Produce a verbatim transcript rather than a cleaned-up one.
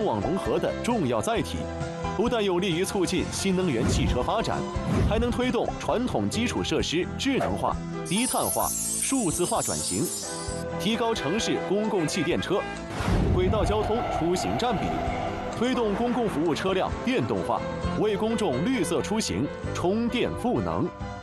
网融合的重要载体，不但有利于促进新能源汽车发展，还能推动传统基础设施智能化、低碳化、数字化转型，提高城市公共汽电车、轨道交通出行占比，推动公共服务车辆电动化，为公众绿色出行充电赋能。